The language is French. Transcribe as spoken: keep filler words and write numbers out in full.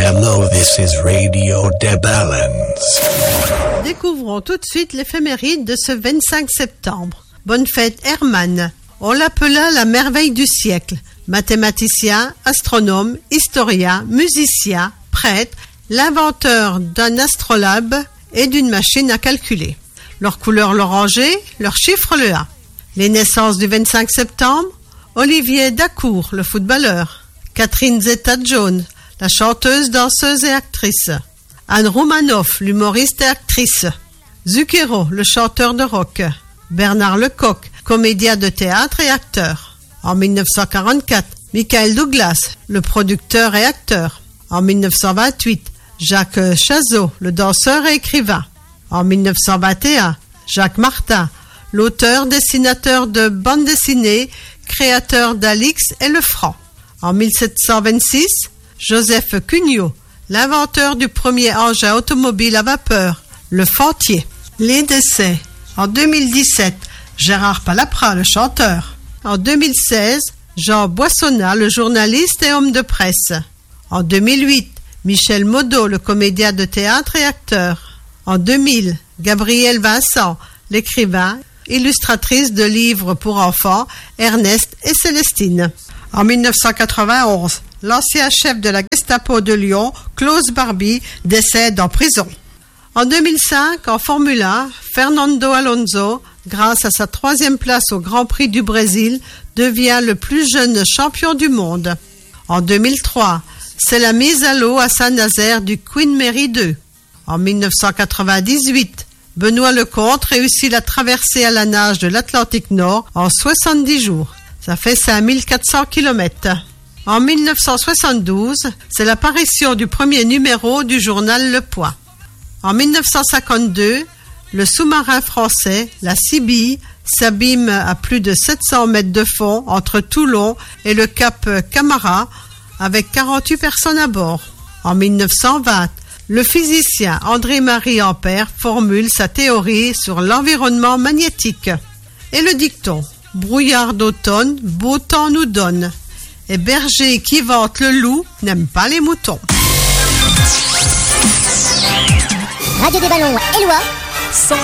Hello, this is Radio de Balance. Découvrons tout de suite l'éphéméride de ce vingt-cinq septembre. Bonne fête Hermann. On l'appela la merveille du siècle. Mathématicien, astronome, historien, musicien, prêtre, l'inventeur d'un astrolabe et d'une machine à calculer. Leur couleur l'oranger, leur chiffre le un. Les naissances du vingt-cinq septembre, Olivier Dacour, le footballeur. Catherine Zeta-Jones, la chanteuse, danseuse et actrice. Anne Roumanoff, l'humoriste et actrice. Zucchero, le chanteur de rock. Bernard Lecoq, comédien de théâtre et acteur. En mille neuf cent quarante-quatre, Michael Douglas, le producteur et acteur. En mille neuf cent vingt-huit, Jacques Chazot, le danseur et écrivain. En mille neuf cent vingt et un, Jacques Martin, l'auteur, dessinateur de bande dessinée, créateur d'Alix et Le Franc. En mille sept cent vingt-six, Joseph Cugnot, l'inventeur du premier engin automobile à vapeur, le Fantier. Les décès. En deux mille dix-sept, Gérard Palapra, le chanteur. En deux mille seize, Jean Boissonnat, le journaliste et homme de presse. En deux mille huit, Michel Modeau, le comédien de théâtre et acteur. En deux mille, Gabrielle Vincent, l'écrivain, illustratrice de livres pour enfants, Ernest et Célestine. En mille neuf cent quatre-vingt-onze, l'ancien chef de la Gestapo de Lyon, Klaus Barbie, décède en prison. En deux mille cinq, en Formule un, Fernando Alonso, grâce à sa troisième place au Grand Prix du Brésil, devient le plus jeune champion du monde. En deux mille trois, c'est la mise à l'eau à Saint-Nazaire du Queen Mary deux. En mille neuf cent quatre-vingt-dix-huit, Benoît Lecomte réussit la traversée à la nage de l'Atlantique Nord en soixante-dix jours. Ça fait cinq mille quatre cents kilomètres. En mille neuf cent soixante-douze, c'est l'apparition du premier numéro du journal Le Point. En mille neuf cent cinquante-deux, le sous-marin français, la Sibylle, s'abîme à plus de sept cents mètres de fond entre Toulon et le cap Camara, avec quarante-huit personnes à bord. En mille neuf cent vingt, le physicien André-Marie Ampère formule sa théorie sur l'environnement magnétique. Et le dicton, brouillard d'automne, beau temps nous donne. Et berger qui vante le loup n'aime pas les moutons. Radio des Ballons, Éloi.